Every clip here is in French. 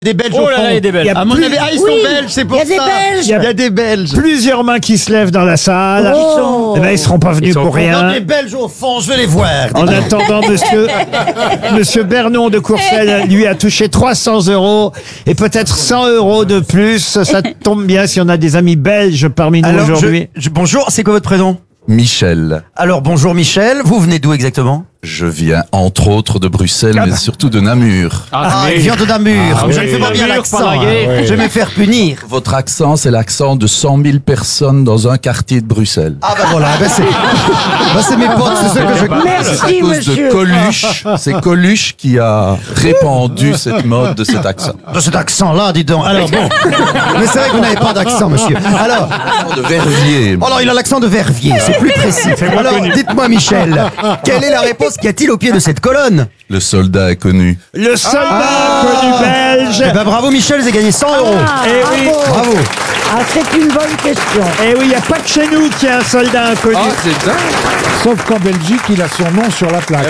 Des Belges Oh au là fond. là, il y a des Belges. À mon avis, ils sont Oui, belges, c'est pour il y a des ça. Belges. Il y a des Belges. Plusieurs mains qui se lèvent dans la salle. Oh. Eh ben, ils seront pas venus pour Donc, rien. les Belges au fond, je vais les voir. En attendant, monsieur Bernon de Courcelles, lui, a touché 300 € et peut-être 100 € de plus. Ça tombe bien si on a des amis belges parmi nous Alors, aujourd'hui. bonjour, c'est quoi votre prénom? Michel. Alors, bonjour Michel, vous venez d'où exactement? Je viens entre autres de Bruxelles, mais surtout de Namur. Il vient de Namur. Ah, je oui, ne fais pas bien Namur, l'accent. par la guerre. hein. Je vais me faire punir. Votre accent, c'est l'accent de 100 000 personnes dans un quartier de Bruxelles. Ah bah voilà, c'est mes potes, c'est ceux que je C'est à Merci, cause monsieur. de Coluche. C'est Coluche qui a répandu cette mode de cet accent. de cet accent-là, dis donc. Alors bon, mais c'est vrai que vous n'avez pas d'accent, monsieur. Alors, L'accent de Verviers. alors il a l'accent de Verviers, c'est plus précis. Alors, dites-moi Michel, quelle est la réponse qu'y a-t-il au pied de cette colonne? Le soldat est connu. Le soldat connu belge. Eh ben bravo Michel, vous avez gagné 100 €. Eh oui, Bravo. Ah, c'est une bonne question. eh oui, il n'y a pas que chez nous qu'il y a un soldat inconnu. c'est dingue. Sauf qu'en Belgique, il a son nom sur la plaque.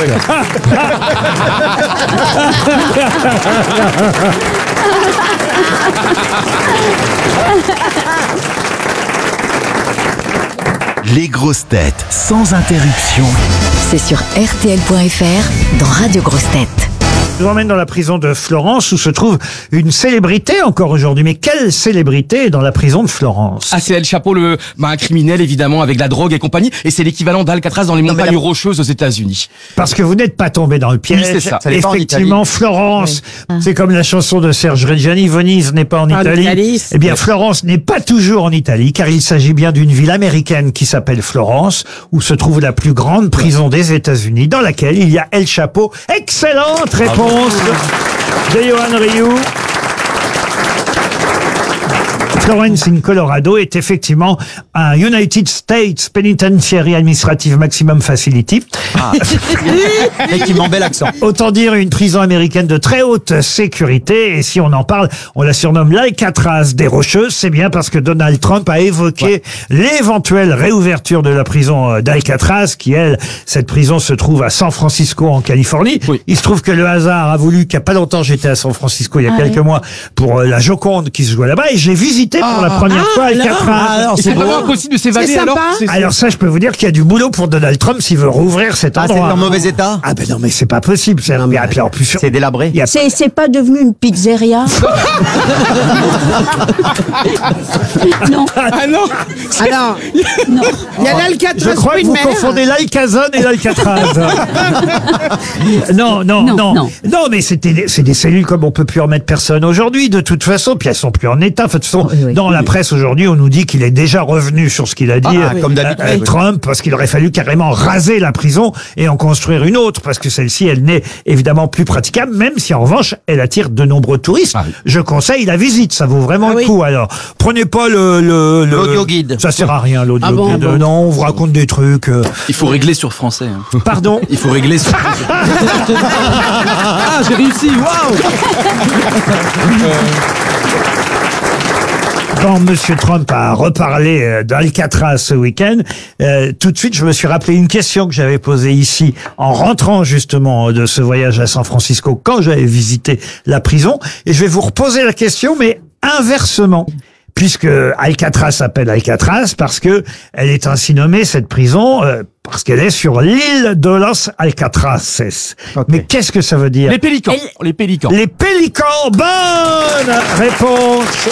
Les grosses têtes sans interruption. C'est sur RTL.fr dans Radio Grosses Têtes. Je vous emmène dans la prison de Florence où se trouve une célébrité encore aujourd'hui. Mais quelle célébrité est dans la prison de Florence? Ah, c'est El Chapo, un criminel évidemment avec la drogue et compagnie, et c'est l'équivalent d'Alcatraz dans les montagnes rocheuses aux États-Unis. Parce que vous n'êtes pas tombé dans le piège. Oui, c'est ça. Ça n'est pas en Effectivement, Florence, c'est comme la chanson de Serge Reggiani, Venise n'est pas en Italie. Italie, Eh bien, Florence n'est pas toujours en Italie, car il s'agit bien d'une ville américaine qui s'appelle Florence, où se trouve la plus grande prison des États-Unis, dans laquelle il y a El Chapo. Excellente réponse de Johan Rioux. Florence in Colorado est effectivement un United States Penitentiary Administrative Maximum Facility. Effectivement, bel accent. Autant dire une prison américaine de très haute sécurité. Et si on en parle, on la surnomme l'Alcatraz des Rocheuses. C'est bien parce que Donald Trump a évoqué l'éventuelle réouverture de la prison d'Alcatraz, qui, elle, cette prison se trouve à San Francisco, en Californie. Oui. Il se trouve que le hasard a voulu qu'il n'y a pas longtemps, j'étais à San Francisco il y a quelques mois pour la Joconde qui se jouait là-bas, et j'ai visité pour la première fois Alcatraz. Et c'est vraiment impossible de s'évader alors. Alors ça, je peux vous dire qu'il y a du boulot pour Donald Trump s'il veut rouvrir cet Ah, c'est endroit. en mauvais état? Ah ben non, mais c'est pas possible. C'est et puis en plus, C'est délabré. il y a C'est pas devenu une pizzeria? Non. Ah non. Alors, non. Il y a je l'Alcatraz crois que vous Primaire. confondez l'Alcazone et l'Alcatraz. Non, mais c'est des cellules comme on peut plus en mettre personne aujourd'hui, de toute façon, puis elles sont plus en état. De toute façon, dans la presse aujourd'hui, on nous dit qu'il est déjà revenu sur ce qu'il a dit, comme d'habitude. Trump, parce qu'il aurait fallu carrément raser la prison et en construire une autre, parce que celle-ci, elle n'est évidemment plus praticable, même si en revanche, elle attire de nombreux touristes. Je conseille la visite, ça vaut vraiment le coup. Alors, prenez pas L'audio guide. Ça sert à rien, l'audio guide. Non, on vous raconte des trucs. Il faut régler sur français. Hein. Pardon? Il faut régler sur français. Ah, j'ai réussi. Waouh. Quand Monsieur Trump a reparlé d'Alcatraz ce week-end, tout de suite, je me suis rappelé une question que j'avais posée ici en rentrant justement de ce voyage à San Francisco quand j'avais visité la prison. Et je vais vous reposer la question, mais inversement. Puisque Alcatraz s'appelle Alcatraz parce que elle est ainsi nommée, cette prison, parce qu'elle est sur l'île de Los Alcatrazes. Mais qu'est-ce que ça veut dire? Les pélicans. Les pélicans. Les pélicans. Bonne réponse.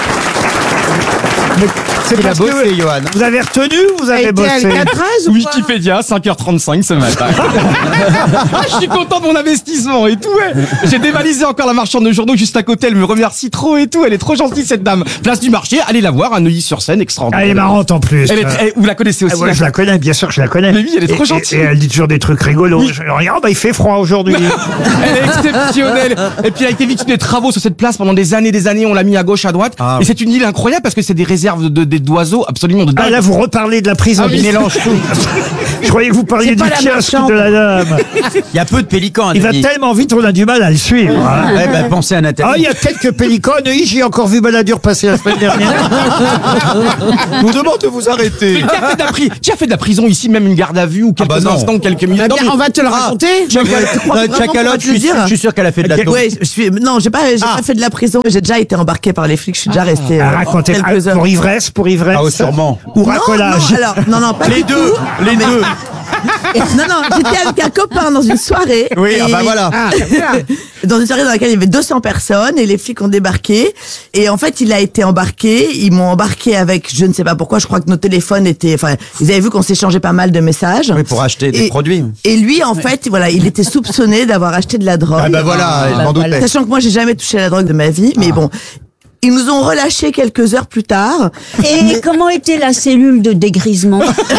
Mais c'est parce que Johan. vous avez retenu ou vous avez bossé? Wikipédia, 5h35 ce matin. Ah, je suis content de mon investissement et tout. Ouais. J'ai dévalisé encore la marchande de journaux juste à côté. Elle me remercie trop et tout. Elle est trop gentille cette dame. Place du marché, allez la voir à Neuilly-sur-Seine, extraordinaire. Elle est marrante en plus. Vous la connaissez aussi. Ah ouais, je la connais, bien sûr que je la connais. Mais oui, elle est trop gentille. Et elle dit toujours des trucs rigolos. Regarde, il fait froid aujourd'hui. Elle est exceptionnelle. Et puis elle a été victime des travaux sur cette place pendant des années. On l'a mis à gauche, à droite. Et c'est une île incroyable parce que c'est des réserves d'oiseaux absolument de dingue. Ah là, vous reparlez de la prison. Ah oui. Il mélange tout. Je croyais que vous parliez C'est du pas la kiosque marchande. de la dame. Il y a peu de pélicans. Il va tellement vite, on a du mal à le suivre. Hein. Ouais, bah, pensez à Nathalie. Ah, il y a quelques pélicans. Oui, j'ai encore vu Balladur passer la semaine dernière. Je vous demande de vous arrêter. Qui a fait de la prison ici, même une garde à vue ou quelques non. instants, quelques minutes? Eh Non, bien, mais- on va te le raconter. Tchakalotte, je suis sûr qu'elle a fait de la taupe. Ouais, non, j'ai pas fait de la prison. J'ai déjà été embarqué par les flics. Je suis déjà resté Racontez quelques heures. pour ivresse. Ah, oui, sûrement. Ou racolage. Non, alors, non, pas Les du deux, tout. les deux. Non, j'étais avec un copain dans une soirée. Oui, et- ah bah voilà. Dans une soirée dans laquelle il y avait 200 personnes et les flics ont débarqué. Et en fait, il a été embarqué. Ils m'ont embarqué avec, je ne sais pas pourquoi, je crois que nos téléphones étaient, enfin, ils avaient vu qu'on s'échangeait pas mal de messages. Oui, pour acheter des produits. Et lui, en fait, voilà, il était soupçonné d'avoir acheté de la drogue. Ah bah voilà, je m'en doutais. Sachant que moi, j'ai jamais touché à la drogue de ma vie, mais bon. Ils nous ont relâchés quelques heures plus tard. Et comment était la cellule de dégrisement?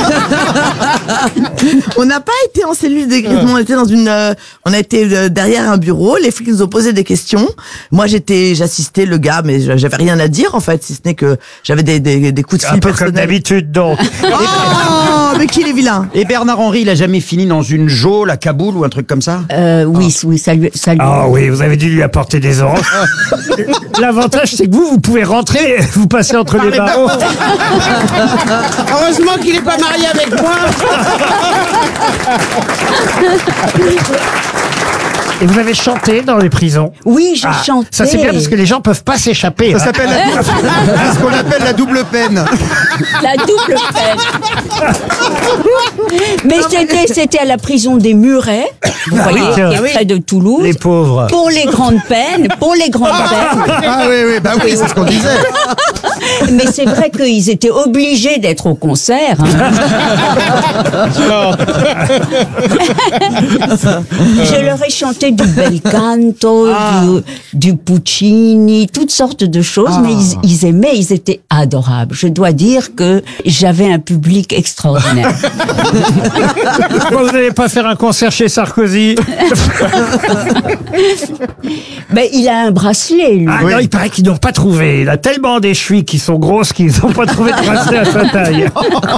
On n'a pas été en cellule de dégrisement, on était dans une, on a été derrière un bureau. Les flics nous ont posé des questions. Moi, j'assistais le gars, mais j'avais rien à dire en fait, si ce n'est que j'avais des coups de Un fil peu comme personnels. d'habitude, donc. Oh, mais qu'il est vilain. Et Bernard-Henri, il a jamais fini dans une geôle à Kaboul ou un truc comme ça? Oui, ça lui. Ah oui, vous avez dû lui apporter des oranges. L'avantage, c'est que vous pouvez rentrer, vous passez entre les barreaux. Heureusement qu'il est pas marié avec moi. Et vous avez chanté dans les prisons? Oui, j'ai chanté. Ça c'est bien parce que les gens peuvent pas s'échapper. Ça hein. s'appelle ce qu'on appelle la double peine. La double peine. Mais c'était à la prison des Murets, vous voyez, qui est près de Toulouse. Les pauvres. Pour les grandes peines, Ah oui, bah oui, c'est ce qu'on disait. Mais c'est vrai qu'ils étaient obligés d'être au concert. Hein. Je leur ai chanté du bel canto, du Puccini, toutes sortes de choses, mais ils aimaient, ils étaient adorables. Je dois dire que j'avais un public extraordinaire. Pourquoi vous n'allez pas faire un concert chez Sarkozy? Mais il a un bracelet, lui. Ah non, il paraît qu'ils n'ont pas trouvé. Il a tellement des chevilles qui sont grosses qu'ils n'ont pas trouvé de bracelet à sa taille.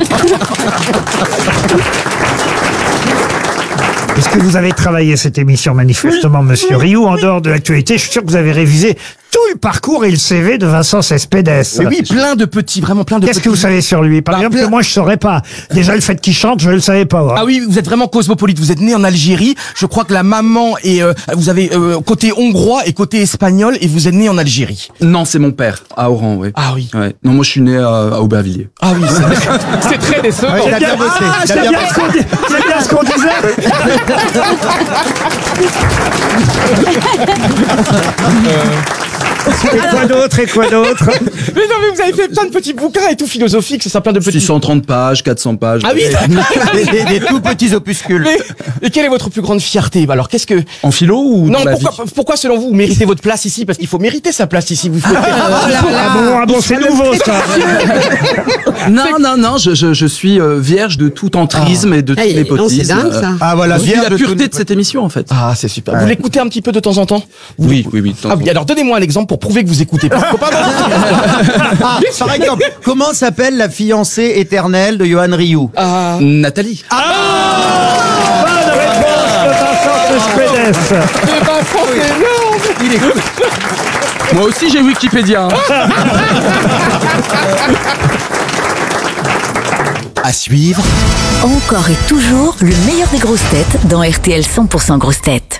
Est-ce que vous avez travaillé cette émission manifestement, Monsieur Rioux, en dehors de l'actualité? Je suis sûr que vous avez révisé tout le parcours et le CV de Vincent Cespedes. Mais oui, vraiment plein de Qu'est-ce petits. que vous savez sur lui? Par exemple, que moi je saurais pas. Déjà le fait qu'il chante, je le savais pas. Hein. Ah oui, vous êtes vraiment cosmopolite. Vous êtes né en Algérie. Je crois que la maman est, vous avez côté hongrois et côté espagnol, et vous êtes né en Algérie. Non, c'est mon père, à Oran, oui. Ah oui. Ouais. Non, moi je suis né à Aubervilliers. Ah oui, c'est très décevant. Il a bien bossé. Il a C'est bien bien, bossé. c'est bien ce qu'on disait. Et quoi d'autre? Mais non, mais vous avez fait plein de petits bouquins et tout philosophiques, c'est ça, plein de petits. 630 pages, 400 pages. Ah oui. Des tout petits opuscules. Mais, et quelle est votre plus grande fierté? Alors, qu'est-ce que... En philo ou Non, dans la vie? pourquoi selon vous méritez votre place ici? Parce qu'il faut mériter sa place ici. Vous Ah bon, c'est nouveau ça. Non, je suis vierge de tout entrisme et de tout népotisme. c'est dingue, ça. Ah voilà, C'est vierge la de pureté tout- de cette émission en fait. Ah, c'est super. Vous l'écoutez un petit peu de temps en temps? Oui. Ah oui, alors donnez-moi un exemple pour prouver que vous écoutez pas. Faut pas Ah, par exemple, comment s'appelle la fiancée éternelle de Johan Rioux? Nathalie. Bonne réponse de Vincent Cespedes. Il est cool. Moi aussi j'ai Wikipédia. Hein. À suivre, Encore et toujours le meilleur des grosses têtes dans RTL 100% grosses têtes.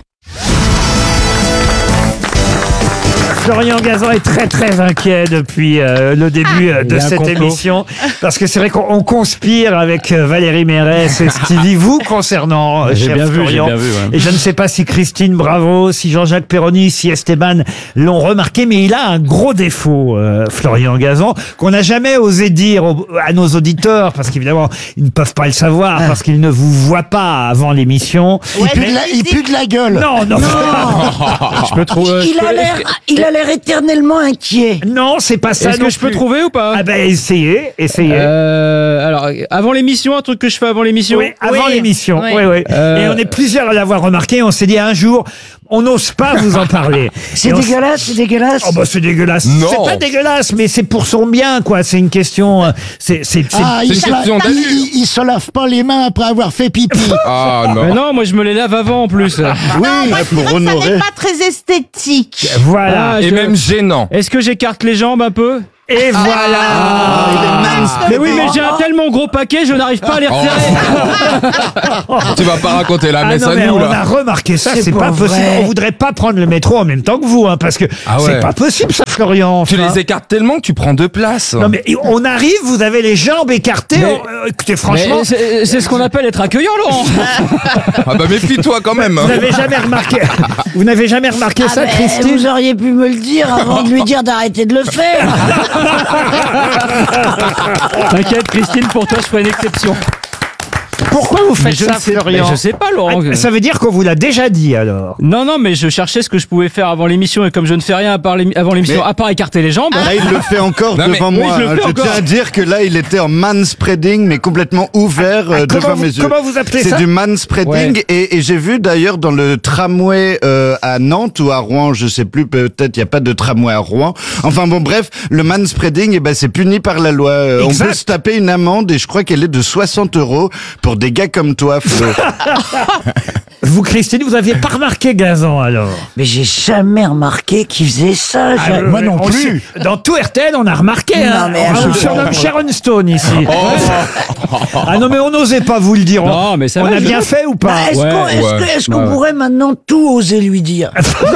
Florian Gazan est très très inquiet depuis le début de cette émission parce que c'est vrai qu'on conspire avec Valérie Mérès et Stevie vous concernant cher Florian. Et je ne sais pas si Christine Bravo, si Jean-Jacques Perroni, si Esteban l'ont remarqué, mais il a un gros défaut, Florian Gazan, qu'on n'a jamais osé dire à nos auditeurs parce qu'évidemment ils ne peuvent pas le savoir parce qu'ils ne vous voient pas avant l'émission. Il pue de la gueule. Non. Je peux trouver. Il a l'air éternellement inquiet. Non, c'est pas ça. Est-ce que je peux trouver ou pas? Ah ben essayez. Alors, avant l'émission, un truc que je fais avant l'émission. Oui, avant l'émission. Oui. Et on est plusieurs à l'avoir remarqué. On s'est dit un jour, On n'ose pas vous en parler. C'est Et on- dégueulasse, c'est dégueulasse. Oh bah c'est dégueulasse. Non. C'est pas dégueulasse, mais c'est pour son bien, quoi. C'est une question. Ah, il se lave pas les mains après avoir fait pipi. Ah Mais non, moi je me les lave avant en plus. Oui, pour honorer. Pas très esthétique. Voilà. Ah, Et même gênant. Est-ce que j'écarte les jambes un peu? Et voilà. Mais oui, mais j'ai un tellement gros paquet, je n'arrive pas à les resserrer. Tu vas pas raconter la messe non, à mais nous, on là. a remarqué ça, C'est c'est pas pas possible. vrai. On voudrait pas prendre le métro en même temps que vous, hein, parce que Ah ouais. c'est pas possible ça, Florian. Tu enfin. les écartes tellement que tu prends 2 places. Non mais on arrive, vous avez les jambes écartées. Mais- Écoutez, franchement, Mais c'est ce qu'on appelle être accueillant, Laurent. Ah bah méfie-toi quand même. vous n'avez jamais remarqué. Vous n'avez jamais remarqué ça, Christine? Vous auriez pu me le dire avant de lui dire d'arrêter de le faire. T'inquiète, Christine, pour toi, je ferai une exception. Pourquoi vous Mais faites je ça, ne sais, Florian? mais je sais pas, Laurent. Ah, ça veut dire qu'on vous l'a déjà dit alors. Non, non, mais je cherchais ce que je pouvais faire avant l'émission et comme je ne fais rien avant l'émission, Mais- à part écarter les jambes. Là, il le fait encore Non, mais- devant oui, moi. je le fais Je encore. tiens à dire que là, il était en manspreading, mais complètement ouvert devant mes yeux. Comment vous appelez C'est ça? du manspreading, et j'ai vu d'ailleurs dans le tramway à Nantes ou à Rouen, je sais plus, peut-être il y a pas de tramway à Rouen. Enfin bon, bref, le manspreading, eh ben c'est puni par la loi. On Exact. peut se taper une amende, et je crois qu'elle est de 60 € pour des gars comme toi, Flo. Vous, Christine, vous aviez pas remarqué Gazan alors? Mais j'ai jamais remarqué qu'il faisait ça. Moi non plus. Dans tout RTL, on a remarqué. Non, Hein. mais On se surnomme Sharon Stone ici. Ah non, mais on n'osait pas vous le dire. Non, mais ça on va, a je- bien fait ou pas? Bah, est-ce Ouais, qu'on ouais. Ouais. pourrait maintenant tout oser lui dire?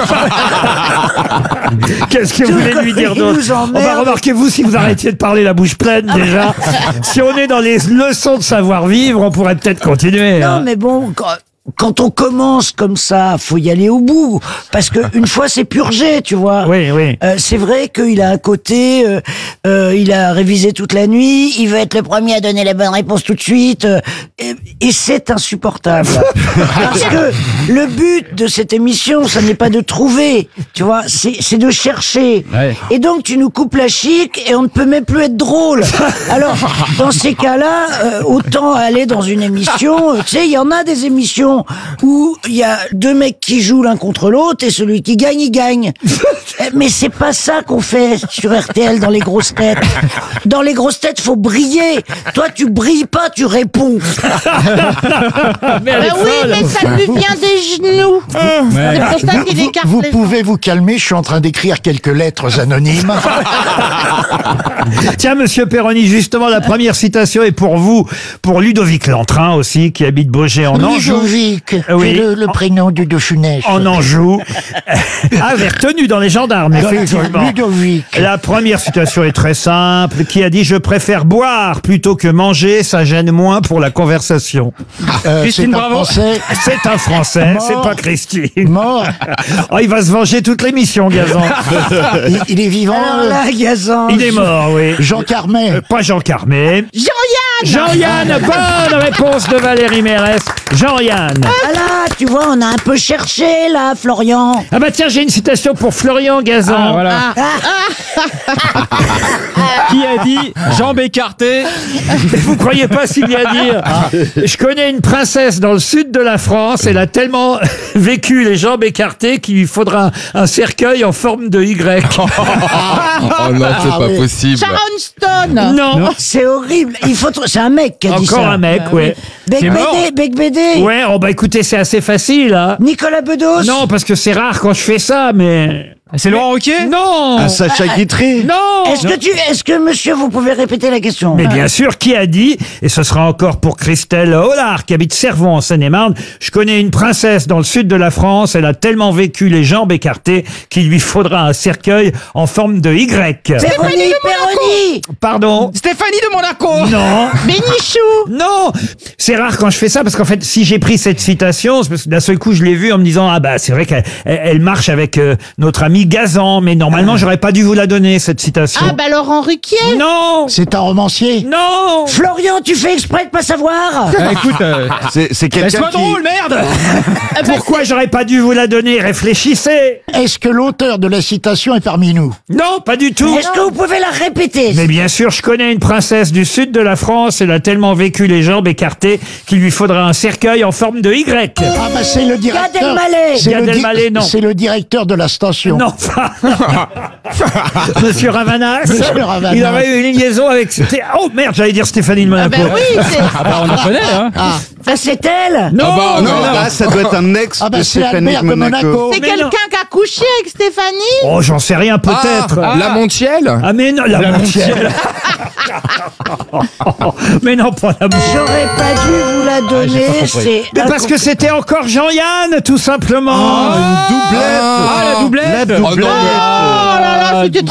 Qu'est-ce que vous voulez lui dire Il d'autre? nous emmerde. Enfin, remarquez-vous, si vous arrêtiez de parler la bouche pleine déjà, si on est dans les leçons de savoir-vivre, on pourrait peut-être continuer. Non, hein. mais bon, quand on commence comme ça, faut y aller au bout. Parce que une fois c'est purgé, tu vois. Oui, oui. C'est vrai qu'il a un côté, il a révisé toute la nuit, il veut être le premier à donner les bonnes réponses tout de suite, et c'est insupportable. Parce que le but de cette émission, ça n'est pas de trouver, tu vois, c'est de chercher. Ouais. Et donc tu nous coupes la chic et on ne peut même plus être drôle. Alors, dans ces cas-là, autant aller dans une émission, tu sais, il y en a des émissions où il y a 2 mecs qui jouent l'un contre l'autre et celui qui gagne, il gagne. Mais c'est pas ça qu'on fait sur RTL dans les grosses têtes. Dans les grosses têtes, faut briller. Toi, tu brilles pas, tu réponds. Mais elle est folle. ça lui vient des genoux. C'est pour ça qu'il écarte Vous les pouvez vous calmer, je suis en train d'écrire quelques lettres anonymes. Tiens, monsieur Perroni, justement, la première citation est pour vous, pour Ludovic Lantrin aussi, qui habite Baugé en Anjou. Ludovic, Oui. c'est le prénom du Dauphinais. En Anjou, avait retenu dans les gendarmes, effectivement. Ludovic. La première citation est très simple, qui a dit « Je préfère boire plutôt que manger, ça gêne moins pour la conversation Christine, bravo. C'est un Français, Mort. c'est pas Christine. Mort. Oh, il va se venger toute l'émission, Gazan. Il est vivant. Alors là, Gazan. Il est mort, oui. Jean Carmet. Pas Jean Carmet. Jean-Yann. Jean-Yann, bonne réponse de Valérie Mérès. Jean-Yann. Voilà, tu vois, on a un peu cherché, là, Florian. Ah bah tiens, j'ai une citation pour Florian Gazan. Ah, voilà. Qui a dit jambes écartées? Vous croyez pas s'il y a à dire Je connais une princesse dans le sud de la France, elle a tellement vécu les jambes écartées qu'il lui faudra un cercueil en forme de Y. Oh non, c'est pas possible. Sharon Stone. Non. C'est horrible. C'est un mec qui a dit ça. Encore un mec, ouais. C'est mort. Bec Bédé. Ouais, oh bah écoutez, c'est assez facile, hein. Nicolas Bedos. Non, parce que c'est rare quand je fais ça, mais... C'est Laurent Ruquier? Non. Un Sacha Guitry. Non. Est-ce que monsieur, vous pouvez répéter la question? Mais bien sûr, qui a dit, et ce sera encore pour Christelle Hollard, qui habite Cervon en Seine-et-Marne, je connais une princesse dans le sud de la France, elle a tellement vécu les jambes écartées qu'il lui faudra un cercueil en forme de Y. Perroni. Pardon? Stéphanie de Monaco. Non. Bénichou. Non. C'est rare quand je fais ça, parce qu'en fait, si j'ai pris cette citation, c'est parce que d'un seul coup, je l'ai vue en me disant, ah bah, c'est vrai qu'elle marche avec notre ami Nathalie Gazan. Mais normalement, j'aurais pas dû vous la donner, cette citation. Ah bah Laurent Ruquier. Non. C'est un romancier. Non. Florian, tu fais exprès de pas savoir. Écoute, C'est quelqu'un laisse-moi qui... drôle, merde. Pourquoi j'aurais pas dû vous la donner? Réfléchissez. Est-ce que l'auteur de la citation est parmi nous? Non, pas du tout. Est-ce que vous pouvez la répéter? Mais bien sûr, je connais une princesse du sud de la France. Elle a tellement vécu les jambes écartées qu'il lui faudra un cercueil en forme de Y. Ah bah c'est le directeur. Gad Elmaleh. C'est Gad le Elmaleh, non. C'est le directeur de la station. Non, enfin. Monsieur Ravanas. Monsieur Ravanas. Il aurait eu une liaison avec... Oh merde, j'allais dire Stéphanie de Monaco. Ah bah oui, c'est... Ah bah on en connaît, hein. Ça c'est elle. Non, Non, là, ça doit être un ex Ah bah de c'est Stéphanie Albert de de Monaco. Monaco. C'est mais quelqu'un non. qui a couché avec Stéphanie. Oh, j'en sais rien, peut-être. La Montiel. Ah mais non, la Montiel. Mais non, pas la Montiel. J'aurais pas dû vous la donner. C'est Mais parce que c'était encore Jean-Yann, tout simplement. Une doublette. Ah, la doublette. La doublette. Oh là là, c'était